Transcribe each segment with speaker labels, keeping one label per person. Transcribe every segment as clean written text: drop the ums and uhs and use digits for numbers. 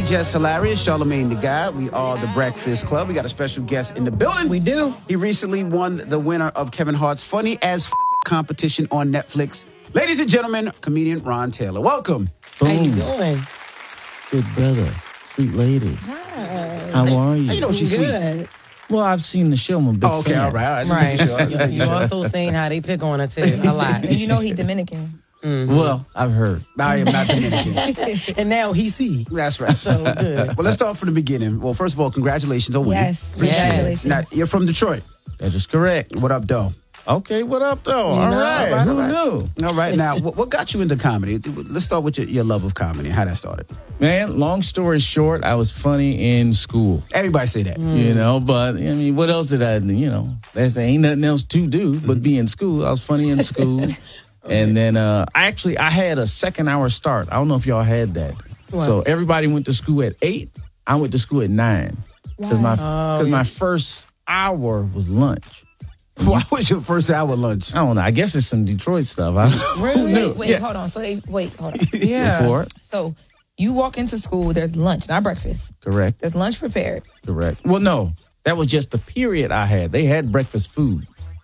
Speaker 1: Just Hilarious, Charlamagne the Guy. We are the Breakfast Club. We got a special guest in the building.
Speaker 2: We do.
Speaker 1: He recently won the winner of Kevin Hart's Funny as competition on Netflix. Ladies and gentlemen, comedian Ron Taylor. Welcome.
Speaker 2: How you doing?
Speaker 3: Good brother, sweet lady.
Speaker 2: Hi.
Speaker 3: How are you?
Speaker 1: How you know she's sweet?
Speaker 2: Good.
Speaker 3: Well, I've seen the show. I'm a big
Speaker 1: Oh, okay,
Speaker 3: fan.
Speaker 1: all right.
Speaker 2: Right.
Speaker 1: Just making sure.
Speaker 2: You also seen how they pick on her too a lot.
Speaker 4: And you know he Dominican.
Speaker 3: Well, I've heard.
Speaker 1: I am not Dominican.
Speaker 2: And now he see.
Speaker 1: That's right.
Speaker 2: So good.
Speaker 1: Well, let's start from the beginning. Well, first of all, congratulations on winning.
Speaker 4: Yes.
Speaker 2: Appreciate it.
Speaker 4: Congratulations.
Speaker 1: Now, you're from Detroit.
Speaker 3: That is correct.
Speaker 1: What up, though?
Speaker 3: Okay, what up, though?
Speaker 2: You
Speaker 3: All
Speaker 2: know,
Speaker 3: right.
Speaker 2: all
Speaker 3: Who
Speaker 2: right.
Speaker 3: knew?
Speaker 1: All right. Now, what got you into comedy? Let's start with your love of comedy and how that started.
Speaker 3: Man, long story short, I was funny in school.
Speaker 1: Everybody say that.
Speaker 3: You know, but I mean, what else did I do? You know, there ain't nothing else to do but be in school. I was funny in school. And then I had a second hour start. I don't know if y'all had that.
Speaker 2: What?
Speaker 3: So everybody went to school at 8. I went to school at 9. Because my first hour was lunch.
Speaker 1: Why was your first hour lunch?
Speaker 3: I don't know. I guess it's some Detroit stuff.
Speaker 2: Really?
Speaker 4: Wait,
Speaker 3: Yeah.
Speaker 4: hold on. So hold on.
Speaker 2: Yeah.
Speaker 3: Before it.
Speaker 4: So you walk into school, there's lunch, not breakfast.
Speaker 3: Correct.
Speaker 4: There's lunch prepared.
Speaker 3: Correct. Well, no. That was just the period I had. They had breakfast food.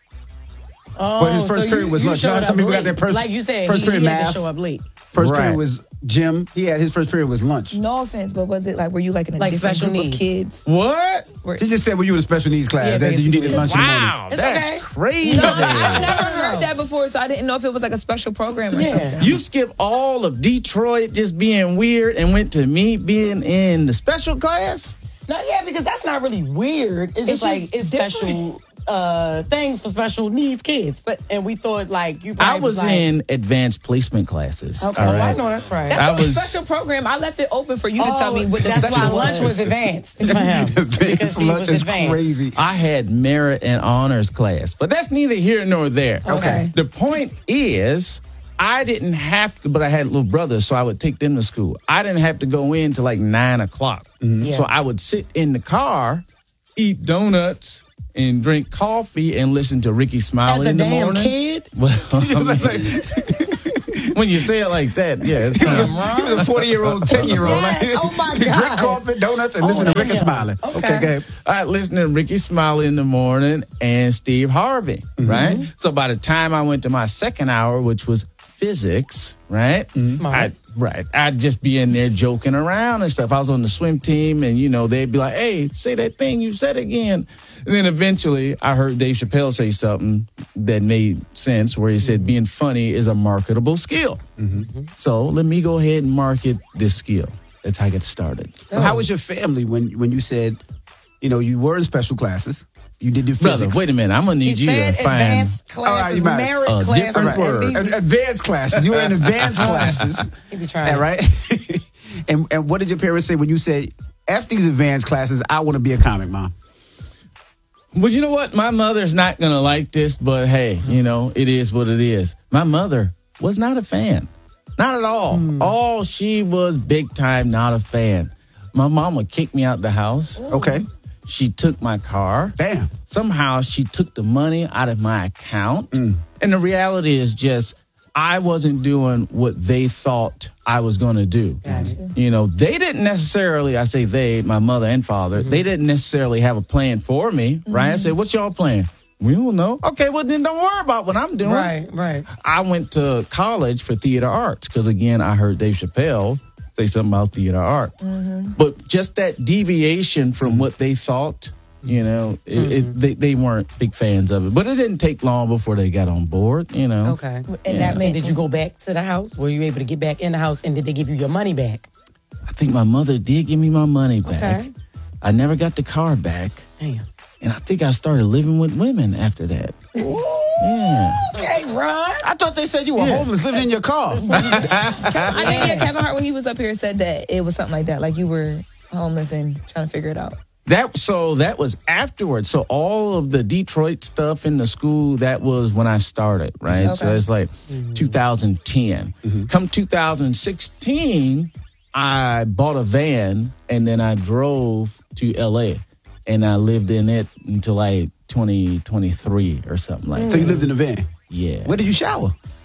Speaker 2: Oh,
Speaker 1: But his first period was lunch. You know,
Speaker 2: showed
Speaker 1: some
Speaker 2: up
Speaker 1: people got
Speaker 2: late.
Speaker 1: their first-
Speaker 2: like you said,
Speaker 1: first
Speaker 2: he
Speaker 1: period
Speaker 2: had
Speaker 1: math.
Speaker 2: to show up late.
Speaker 1: First
Speaker 3: Right.
Speaker 1: period was gym. His first period was lunch.
Speaker 4: No offense, but was it like, were you like in a
Speaker 2: Like
Speaker 4: different
Speaker 2: special
Speaker 4: group
Speaker 2: needs?
Speaker 4: of kids?
Speaker 3: What?
Speaker 1: She just said, "Well, you in a special needs class
Speaker 2: Yeah,
Speaker 1: that you needed
Speaker 2: basically.
Speaker 1: lunch in the morning."
Speaker 3: Wow,
Speaker 2: It's
Speaker 3: that's
Speaker 2: okay.
Speaker 3: crazy.
Speaker 4: No, I've never heard that before, so I didn't know if it was like a special program or
Speaker 2: Yeah.
Speaker 4: something.
Speaker 3: You skip all of Detroit just being weird and went to me being in the special class?
Speaker 2: No, yeah, because that's not really weird. It's just like
Speaker 4: just
Speaker 2: it's special things for special needs kids. And we thought like you.
Speaker 3: I
Speaker 2: probably
Speaker 3: was
Speaker 2: like,
Speaker 3: in advanced placement classes.
Speaker 2: Okay,
Speaker 3: all
Speaker 2: well, I
Speaker 3: right?
Speaker 2: know that's right.
Speaker 4: That's
Speaker 3: I
Speaker 4: a
Speaker 3: was-
Speaker 4: special program. I left it open for you to tell me what the
Speaker 2: that's
Speaker 4: special
Speaker 2: why lunch was advanced for him.
Speaker 1: Advanced
Speaker 2: Because he
Speaker 1: lunch
Speaker 2: was
Speaker 1: is
Speaker 2: advanced.
Speaker 1: crazy.
Speaker 3: I had merit and honors class, but that's neither here nor there.
Speaker 4: Okay.
Speaker 3: The point is, I didn't have to, but I had little brothers, so I would take them to school. I didn't have to go in till like 9 o'clock.
Speaker 2: Yeah.
Speaker 3: So I would sit in the car, eat donuts, and drink coffee and listen to Ricky
Speaker 2: As
Speaker 3: Smiley
Speaker 2: a
Speaker 3: in the
Speaker 2: damn
Speaker 3: morning.
Speaker 2: kid.
Speaker 3: Well, when you say it like that, yeah, it's kind of.
Speaker 1: He was a 40-year-old, 10-year-old.
Speaker 2: Yes, oh my
Speaker 1: Drink
Speaker 2: God.
Speaker 1: coffee, donuts, and listen to Ricky
Speaker 2: yeah.
Speaker 1: Smiley.
Speaker 2: Okay.
Speaker 1: Okay, go ahead.
Speaker 3: I listened to Ricky Smiley in the morning and Steve Harvey, right? So by the time I went to my second hour, which was physics, right?
Speaker 2: Smart.
Speaker 3: I'd just be in there joking around and stuff. I was on the swim team and, they'd be like, hey, say that thing you said again. And then eventually I heard Dave Chappelle say something that made sense where he said being funny is a marketable skill. So let me go ahead and market this skill. That's how I get started.
Speaker 1: How was your family when you said, you were in special classes? You did your
Speaker 3: Brother,
Speaker 1: physics.
Speaker 3: wait a minute. I'm going to
Speaker 2: He
Speaker 3: need you
Speaker 2: said
Speaker 3: to find...
Speaker 2: advanced
Speaker 1: All right,
Speaker 2: classes,
Speaker 1: you might-
Speaker 2: merit
Speaker 3: a
Speaker 2: classes.
Speaker 3: different word.
Speaker 1: Advanced classes. You were in advanced classes.
Speaker 2: He be trying.
Speaker 1: Yeah, right? and what did your parents say when you said, after these advanced classes, I want to be a comic, Mom?
Speaker 3: But you know what? My mother's not going to like this, but hey, it is what it is. My mother was not a fan. Not at all. She was big time not a fan. My mama kicked me out the house.
Speaker 1: Okay.
Speaker 3: She took my car.
Speaker 1: Damn.
Speaker 3: Somehow she took the money out of my account. And the reality is just, I wasn't doing what they thought I was going to do.
Speaker 2: Gotcha.
Speaker 3: They didn't necessarily, I say they, my mother and father, they didn't necessarily have a plan for me, right? I said, what's y'all plan? We don't know. Okay, well then don't worry about what I'm doing.
Speaker 2: Right.
Speaker 3: I went to college for theater arts because, again, I heard Dave Chappelle say something about theater arts. But just that deviation from what they thought, they weren't big fans of it. But it didn't take long before they got on board,
Speaker 2: Okay.
Speaker 4: And that meant,
Speaker 2: Did you go back to the house? Were you able to get back in the house? And did they give you your money back?
Speaker 3: I think my mother did give me my money back.
Speaker 2: Okay.
Speaker 3: I never got the car back.
Speaker 2: Damn.
Speaker 3: And I think I started living with women after that. Yeah.
Speaker 2: Okay, Ron.
Speaker 1: I thought they said you were homeless living in your car.
Speaker 4: I think Kevin Hart, when he was up here, said that it was something like that, like you were homeless and trying to figure it out.
Speaker 3: That was afterwards. So all of the Detroit stuff in the school, that was when I started, right?
Speaker 4: Okay.
Speaker 3: So it's like 2010. Come 2016, I bought a van and then I drove to LA and I lived in it until like 2023 or something like
Speaker 1: So
Speaker 3: that.
Speaker 1: you lived in a van.
Speaker 3: Yeah.
Speaker 1: Where did you shower?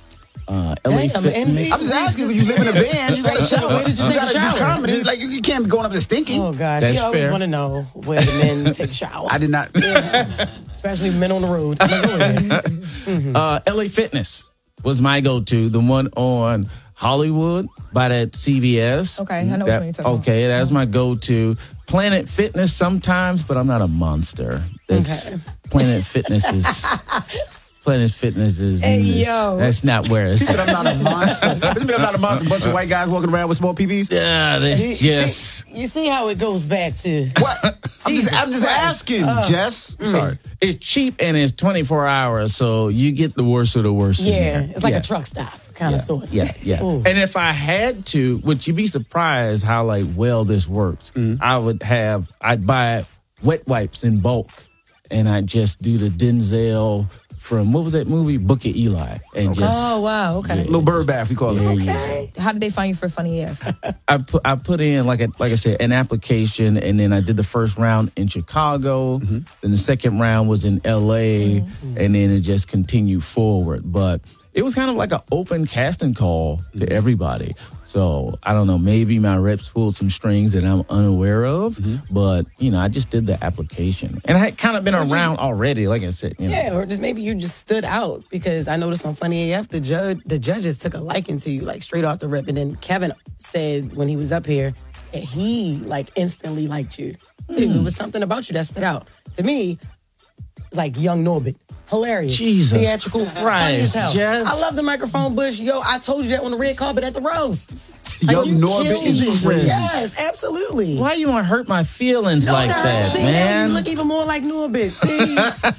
Speaker 3: LA
Speaker 2: Hey, I'm
Speaker 3: Fitness.
Speaker 2: envious.
Speaker 1: I'm just asking because you live in a van. You got to shower.
Speaker 2: Where did you
Speaker 1: You
Speaker 2: take a
Speaker 1: got to do
Speaker 2: shower?
Speaker 1: comedy. It's like you can't be going up there stinking.
Speaker 2: Oh gosh,
Speaker 3: That's
Speaker 2: you always
Speaker 3: fair.
Speaker 2: want to know where the men take showers.
Speaker 1: I did not.
Speaker 2: Especially men on the road. I'm like, go ahead.
Speaker 3: LA Fitness was my go-to. The one on Hollywood by that CVS.
Speaker 4: Okay, I know which one you're talking about.
Speaker 3: Okay, that's my go-to. Planet Fitness sometimes, but I'm not a monster. That's,
Speaker 2: Okay.
Speaker 3: Planet Fitness is... Planet Fitness is...
Speaker 2: Hey, yo.
Speaker 3: That's not where it's...
Speaker 1: He said I'm not a monster. What do you mean I'm not a monster? A bunch of white guys walking around with small PBs?
Speaker 3: Yeah, that's just...
Speaker 2: You see how it goes back to
Speaker 1: What? I'm just
Speaker 2: Christ.
Speaker 1: asking, Jess. I'm sorry.
Speaker 3: It's cheap and it's 24 hours, so you get the worst of the worst. in
Speaker 2: yeah,
Speaker 3: there.
Speaker 2: it's like
Speaker 3: Yeah.
Speaker 2: a truck stop kind of sort.
Speaker 3: Yeah, yeah.
Speaker 2: Ooh.
Speaker 3: And if I had to, would you be surprised how like well this works? I'd buy wet wipes in bulk, and I'd just do the Denzel from what was that movie, Book of Eli, and just
Speaker 4: Oh wow, okay.
Speaker 1: Little bird bath, we call it.
Speaker 2: Okay.
Speaker 4: How did they find you for Funny AF?
Speaker 3: I put in like I said an application, and then I did the first round in Chicago, then the second round was in LA, and then it just continued forward. But it was kind of like an open casting call to everybody. So I don't know, maybe my reps pulled some strings that I'm unaware of, but I just did the application, and I had kind of been around already. Like I said,
Speaker 2: Yeah, or just maybe you just stood out because I noticed on Funny AF the judges took a liking to you like straight off the rip, and then Kevin said when he was up here that he like instantly liked you too. It was something about you that stood out to me. It's like young Norbit. Hilarious.
Speaker 3: Jesus
Speaker 2: Theatrical. Funny as
Speaker 3: Christ,
Speaker 2: hell.
Speaker 3: Jess.
Speaker 2: I love the microphone bush. Yo, I told you that on the red carpet at the roast.
Speaker 1: Young
Speaker 2: you
Speaker 1: Norbit
Speaker 2: killed
Speaker 1: is
Speaker 2: it.
Speaker 1: crazy.
Speaker 2: Yes, absolutely.
Speaker 3: why you want to hurt my feelings like that,
Speaker 2: See,
Speaker 3: man?
Speaker 2: now you look even more like Norbit. See?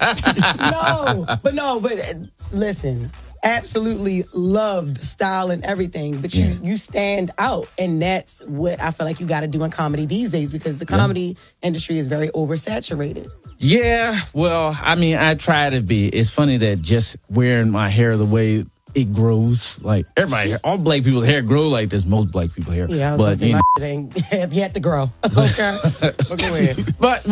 Speaker 2: but listen, absolutely love the style and everything, but you stand out, and that's what I feel like you got to do in comedy these days because the comedy industry is very oversaturated.
Speaker 3: Yeah, well, I mean, I try to be. It's funny that just wearing my hair the way it grows, like everybody, all black people's hair grow like this. Most black people hair,
Speaker 2: Yeah, I was
Speaker 3: but
Speaker 2: gonna say my shit ain't have yet to grow. Okay, but go ahead.
Speaker 3: But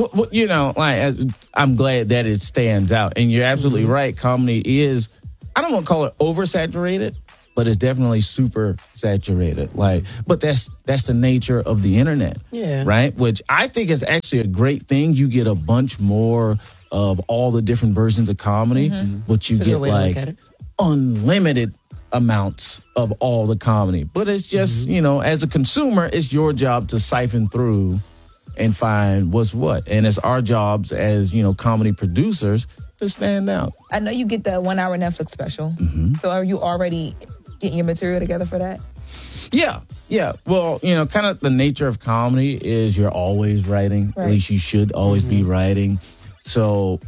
Speaker 3: I'm glad that it stands out. And you're absolutely right. Comedy is, I don't want to call it oversaturated, but it's definitely super saturated. But that's the nature of the internet.
Speaker 2: Yeah.
Speaker 3: Right? Which I think is actually a great thing. You get a bunch more of all the different versions of comedy, but you
Speaker 2: That's a
Speaker 3: get
Speaker 2: good way to look
Speaker 3: like
Speaker 2: at it.
Speaker 3: unlimited amounts of all the comedy. But it's just, as a consumer, it's your job to siphon through and find what's what. And it's our jobs as, comedy producers to stand out.
Speaker 4: I know you get the 1 hour Netflix special. So are you already getting your material together for that?
Speaker 3: Yeah. Well, kind of the nature of comedy is you're always writing.
Speaker 4: Right.
Speaker 3: At least you should always be writing. So,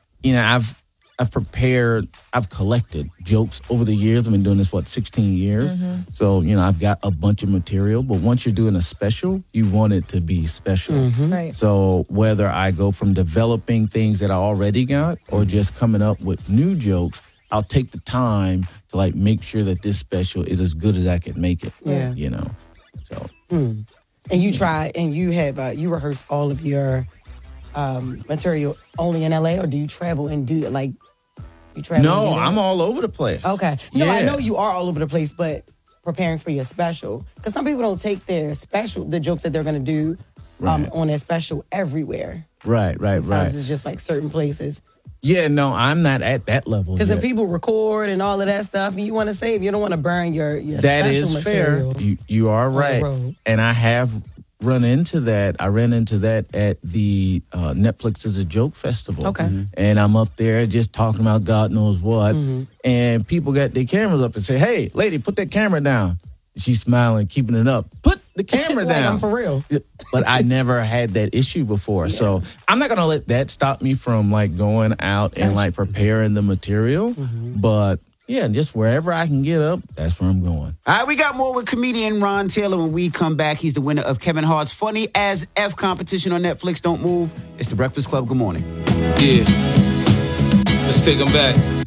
Speaker 3: I've prepared, I've collected jokes over the years. I've been doing this, 16 years? So, I've got a bunch of material. But once you're doing a special, you want it to be special.
Speaker 4: Right.
Speaker 3: So whether I go from developing things that I already got or just coming up with new jokes, I'll take the time to make sure that this special is as good as I can make it.
Speaker 2: Yeah.
Speaker 3: So
Speaker 2: And you try and you have you rehearse all of your material only in LA, or do you travel and do it like you travel?
Speaker 3: no,
Speaker 2: and do that?
Speaker 3: I'm all over the place.
Speaker 2: Okay. No, I
Speaker 3: Yeah.
Speaker 2: know you are all over the place, but preparing for your special, because some people don't take their special, the jokes that they're going to do
Speaker 3: Right.
Speaker 2: on their special everywhere.
Speaker 3: Right.
Speaker 2: Sometimes it's just like certain places.
Speaker 3: Yeah, no, I'm not at that level
Speaker 2: Because
Speaker 3: yet.
Speaker 2: if people record and all of that stuff, and you want to save, you don't want to burn your
Speaker 3: That
Speaker 2: special
Speaker 3: is
Speaker 2: material.
Speaker 3: fair. You are
Speaker 2: the
Speaker 3: right.
Speaker 2: road.
Speaker 3: And I have run into that. I ran into that at the Netflix is a Joke Festival.
Speaker 2: Okay. Mhm.
Speaker 3: And I'm up there just talking about God knows what. And people got their cameras up and say, "Hey, lady, put that camera down." She's smiling, keeping it up. Put the camera
Speaker 2: Like,
Speaker 3: down.
Speaker 2: I'm for real.
Speaker 3: But I never had that issue before. So I'm not going to let that stop me from going out and preparing the material. But yeah, just wherever I can get up, that's where I'm going.
Speaker 1: All right, we got more with comedian Ron Taylor when we come back. He's the winner of Kevin Hart's Funny as F competition on Netflix. Don't move. It's The Breakfast Club. Good morning.
Speaker 5: Yeah. Let's take them back.